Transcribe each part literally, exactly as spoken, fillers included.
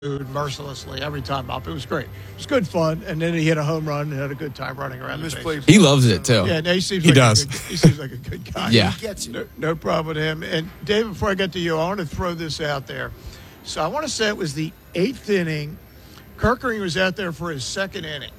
mercilessly every time up. It was great. It was good fun, and then he hit a home run and had a good time running around the base. He loves it too. Yeah, no, he seems He like does. A good, he seems like a good guy. Yeah. He gets it. No, no problem with him. And David, before I get to you, I want to throw this out there. So I want to say it was the eighth inning. Kerkering was out there for his second inning,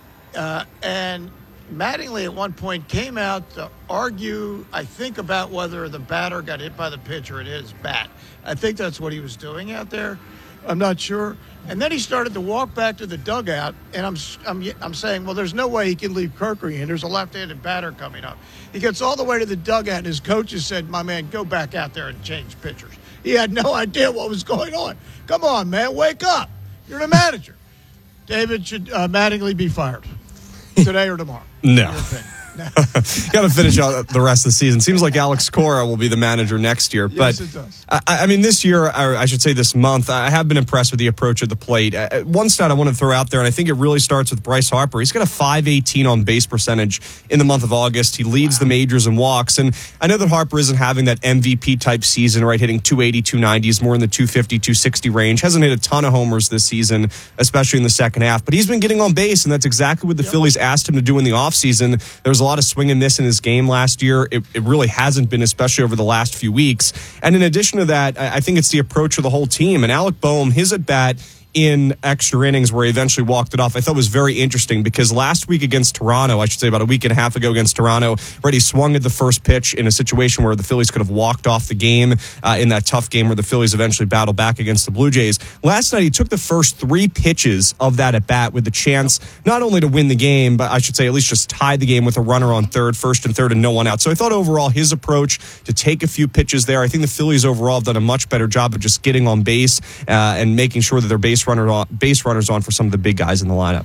uh, and Mattingly at one point came out to argue, I think, about whether the batter got hit by the pitcher at his bat. I think that's what he was doing out there. I'm not sure. And then he started to walk back to the dugout, and I'm I'm I'm saying, well, there's no way he can leave Kerkering in. There's a left-handed batter coming up. He gets all the way to the dugout, and his coaches said, my man, go back out there and change pitchers. He had no idea what was going on. Come on, man, wake up. You're the manager. David, should uh, Mattingly be fired today or tomorrow? No. No. Got to finish out the rest of the season. Seems like Alex Cora will be the manager next year. Yes, but it does. I, I mean, this year, or I should say this month, I have been impressed with the approach at the plate. Uh, one stat I want to throw out there, and I think it really starts with Bryce Harper. He's got a five eighteen on base percentage in the month of August. He leads wow. the majors in walks. And I know that Harper isn't having that M V P type season, right? Hitting two eighty, two ninety, is more in the two fifty, two sixty range. Hasn't hit a ton of homers this season, especially in the second half. But he's been getting on base, and that's exactly what the yep. Phillies asked him to do in the offseason. There was a lot of swing and miss in his game last year. It, it really hasn't been, especially over the last few weeks. And in addition to that, I, I think it's the approach of the whole team. And Alec Boehm, his at bat in extra innings where he eventually walked it off, I thought was very interesting because last week against Toronto, I should say about a week and a half ago against Toronto, where he swung at the first pitch in a situation where the Phillies could have walked off the game uh, in that tough game where the Phillies eventually battled back against the Blue Jays. Last night, he took the first three pitches of that at bat with the chance not only to win the game, but I should say at least just tie the game with a runner on third, first and third, and no one out. So I thought overall his approach to take a few pitches there, I think the Phillies overall have done a much better job of just getting on base uh, and making sure that their base runner on, base runners on for some of the big guys in the lineup.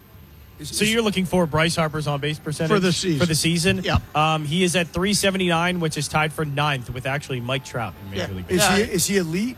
So you're looking for Bryce Harper's on base percentage for the season? For the season, yeah. Um, he is at three seventy-nine, which is tied for ninth with actually Mike Trout in Major yeah. League Is Baseball. he is he elite?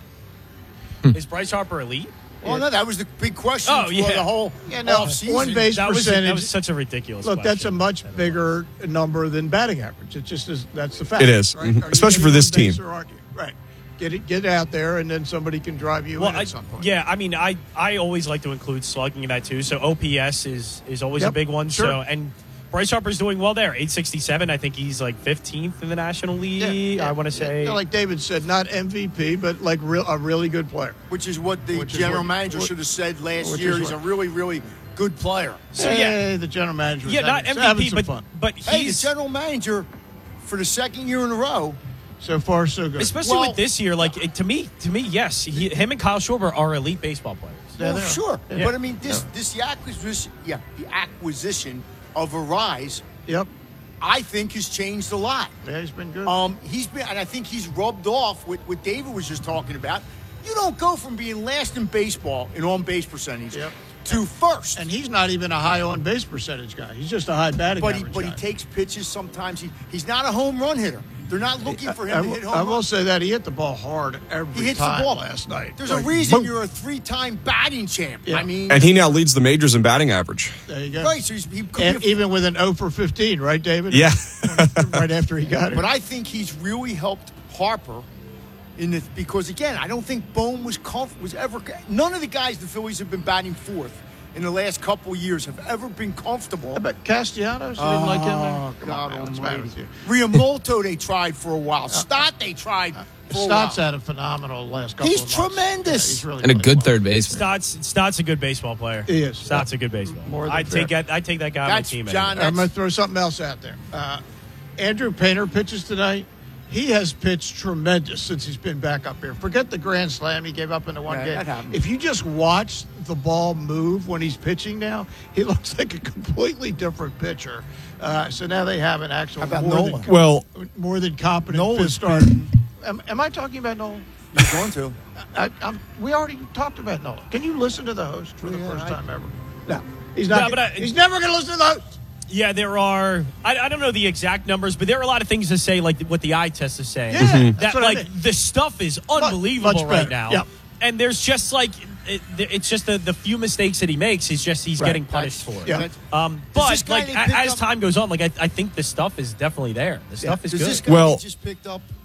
Is Bryce Harper elite? Well, no, that was the big question Oh, for yeah. the whole Yeah, no, offseason. one base That was, percentage. that was such a ridiculous Look, question. that's a much bigger number than batting average. It just is. That's the fact. It is, right? mhm. Are you especially getting for this on base team. or aren't you? Right. Get it, get out there, and then somebody can drive you well, in I, at some point. Yeah, I mean, I, I always like to include slugging in that too. So O P S is is always Yep, a big one. sure. So and Bryce Harper's doing well there, eight sixty-seven. I think he's like fifteenth in the National League. Yeah, yeah, I want to yeah. say, Yeah, like David said, not M V P, but like real, a really good player. Which is what the Which is general what- manager what- should have said last which year. is He's a what- really, really good player. so hey, yeah, the general manager. Was yeah, not having, M having V P, some but fun. but Hey, the he's general manager for the second year in a row. So far, so good. especially Well- with this year. Like it, to me, to me, yes, he, him and Kyle Schwarber are elite baseball players. Yeah, Well, they are. sure, Yeah. but I mean, this Yeah. this the acquisition, yeah, the acquisition of Arise, Yep. I think has changed a lot. Yeah, he's been good. Um, he's been, and I think he's rubbed off with what David was just talking about. You don't go from being last in baseball in on base percentage Yep. to first. And he's not even a high on base percentage guy. He's just a high batting but he average but he guy. takes pitches sometimes. He he's not a home run hitter. They're not looking for him I, to I, hit I home will runs. say that he hit the ball hard every He hits time the ball last night. There's Like, a reason boom. you're a three-time batting champ. Yeah. I mean, And he now leads the majors in batting average. There you go. right? So he's, he could And be a, even with an oh for fifteen, right, David? Yeah. right after he got it. but I think he's really helped Harper in the because again, I don't think Bohm was comf- was ever. None of the guys the Phillies have been batting fourth in the last couple of years have ever been comfortable. But Castellanos, you didn't like him there? Oh, Come God on, man, what's the matter almighty. with you? Riamolto they tried for a while. Stott they tried for a Stott's while. had a phenomenal last couple He's of months. tremendous. Yeah, he's really And a played good well. third baseman. Stotts Stotts a good baseball player. He is. Stotts a good baseball. More than I fair. take that. I take that guy on That's my team. John. anyway. I'm going to throw something else out there. Uh, Andrew Painter pitches tonight. He has pitched tremendous since he's been back up here. Forget the grand slam he gave up in the one Yeah, game. that happened. If you just watch the ball move when he's pitching now, he looks like a completely different pitcher. Uh, so now they have an actual How about more, Nolan? than, Well, more than competent Nolan's fifth starter. Am, am I talking about Nolan? You're going to. I, I'm, we already talked about Nolan. Can you listen to the host for the Yeah, first I- time ever? No, he's not. No, but I- he's never going to listen to the host. Yeah, there are. I, I don't know the exact numbers, but there are a lot of things to say, like what the eye test is saying. Yeah, Mhm. that's that what I like mean. the stuff is unbelievable much right better. now. Yep. And there's just like it, it's just the, the few mistakes that he makes. He's just he's Right. getting punished for. Yeah. Um, this but guy like they a- picked as up- time goes on, like I, I think the stuff is definitely there. The stuff is Does good. this guy Well- they just picked up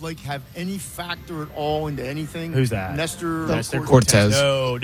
like have any factor at all into anything? Who's that? Nestor Nestor Cortez. Cortez. No,